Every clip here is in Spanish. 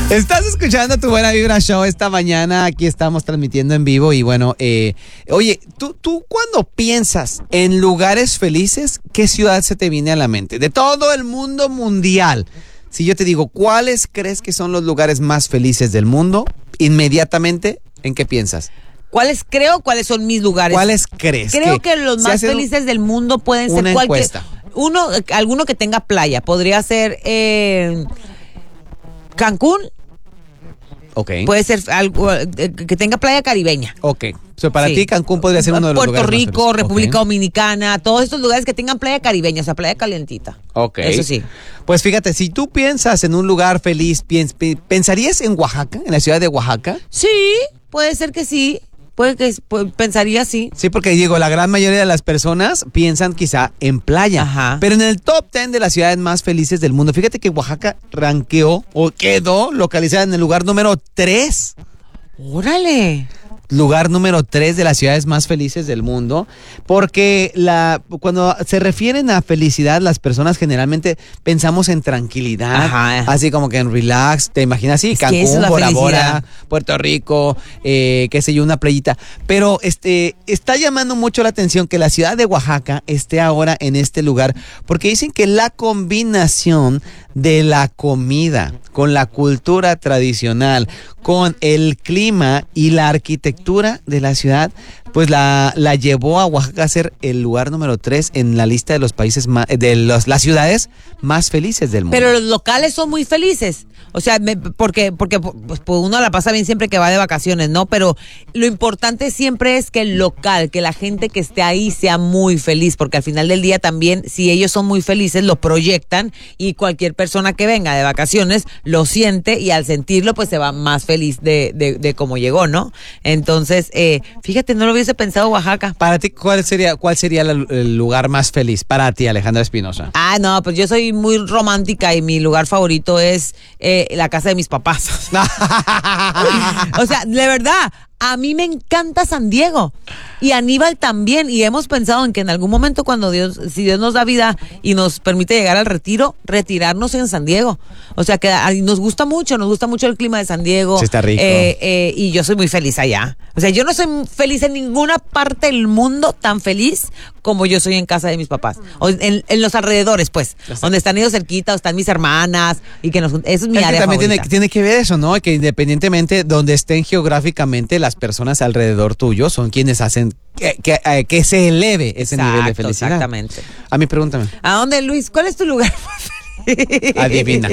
Estás escuchando Tu Buena Vibra Show esta mañana. Aquí estamos transmitiendo en vivo. Y bueno, oye, tú cuando piensas en lugares felices, ¿qué ciudad se te viene a la mente? De todo el mundo mundial. Si yo te digo, ¿cuáles crees que son los lugares más felices del mundo? Inmediatamente, ¿en qué piensas? ¿Cuáles son mis lugares? ¿Cuáles crees? Creo que los más felices del mundo pueden ser alguno que tenga playa. Podría ser Cancún. Ok. Puede ser algo que tenga playa caribeña. Ok. Para ti Cancún podría ser uno de los lugares Puerto Rico, más felices. República Dominicana, todos estos lugares que tengan playa caribeña, o sea, playa calientita. Ok. Eso sí. Pues fíjate, si tú piensas en un lugar feliz, ¿pensarías en Oaxaca, en la ciudad de Oaxaca? Sí, puede ser que sí. Pensaría así. Sí, porque digo, la gran mayoría de las personas piensan quizá en playa. Ajá. Pero en el top 10 de las ciudades más felices del mundo, fíjate que Oaxaca ranqueó o quedó localizada en el lugar número 3. ¡Órale! Lugar número 3 de las ciudades más felices del mundo, porque cuando se refieren a felicidad, las personas generalmente pensamos en tranquilidad, ajá, así como que en relax, te imaginas así, Cancún, Bora Bora, Puerto Rico, qué sé yo, una playita, pero está llamando mucho la atención que la ciudad de Oaxaca esté ahora en este lugar, porque dicen que la combinación de la comida con la cultura tradicional, con el clima y la arquitectura de la ciudad, pues la llevó a Oaxaca a ser el lugar número 3 en la lista de los países las ciudades más felices del mundo. Pero los locales son muy felices. O sea, porque pues uno la pasa bien siempre que va de vacaciones, ¿no? Pero lo importante siempre es que el local, que la gente que esté ahí sea muy feliz, porque al final del día también, si ellos son muy felices, lo proyectan y cualquier persona que venga de vacaciones lo siente y al sentirlo, pues se va más feliz de cómo llegó, ¿no? Entonces, fíjate, no lo hubiese pensado Oaxaca. Para ti, ¿cuál sería el lugar más feliz para ti, Alejandra Espinosa? Ah, no, pues yo soy muy romántica y mi lugar favorito es la casa de mis papás. O sea, de verdad, a mí me encanta San Diego y Aníbal también, y hemos pensado en que en algún momento si Dios nos da vida y nos permite llegar al retiro, retirarnos en San Diego. O sea, que nos gusta mucho el clima de San Diego. Sí, está rico. Y yo soy muy feliz allá. O sea, yo no soy feliz en ninguna parte del mundo tan feliz como yo soy en casa de mis papás. O en los alrededores, pues, donde están ellos cerquita, o están mis hermanas, y que eso es mi área también favorita. tiene que ver eso, ¿no? Que independientemente donde estén geográficamente, las personas alrededor tuyo son quienes hacen que se eleve ese nivel de felicidad. Exactamente. A mí, pregúntame. ¿A dónde, Luis? ¿Cuál es tu lugar? Adivina.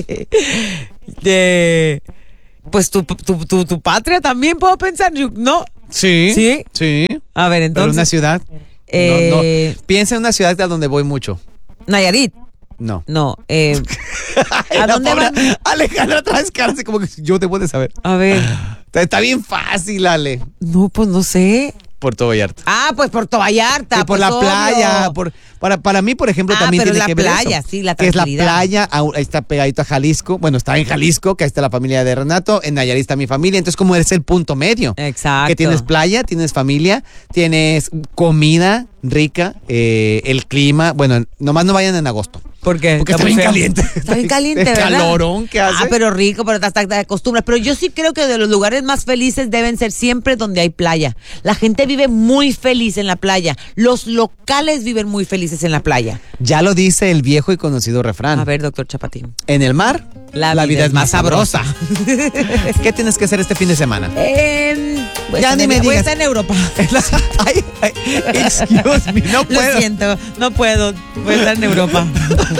Pues tu patria también puedo pensar, ¿no? Sí. ¿Sí? Sí. A ver, entonces. Pero una ciudad. No. Piensa en una ciudad a donde voy mucho. Nayarit. No. No. ¿A dónde van? Alejandra, otra vez cara, así como que yo debo de saber. A ver. Está bien fácil, Ale. No, pues no sé. Puerto Vallarta. Ah, pues Puerto Vallarta. Sí, por pues la playa. Para mí, por ejemplo, también pero tiene que ver la playa, eso. sí, la que es la tranquilidad. playa, ahí está pegadito a Jalisco. Bueno, está en Jalisco, que ahí está la familia de Renato. En Nayarit está mi familia. Entonces, como es el punto medio. Exacto. Que tienes playa, tienes familia, tienes comida rica, el clima. Bueno, nomás no vayan en agosto. ¿Por qué? Porque está bien caliente. Está bien caliente, el ¿verdad? calorón que hace. Ah, pero rico, pero hasta te acostumbras. Pero yo sí creo que de los lugares más felices deben ser siempre donde hay playa. La gente vive muy feliz en la playa. Los locales viven muy felices en la playa. Ya lo dice el viejo y conocido refrán. A ver, doctor Chapatín. En el mar, la vida es más sabrosa. ¿Qué tienes que hacer este fin de semana? Ya ni me digas. Voy a estar en Europa. Excuse me, no puedo. Lo siento, no puedo. Voy a estar en Europa.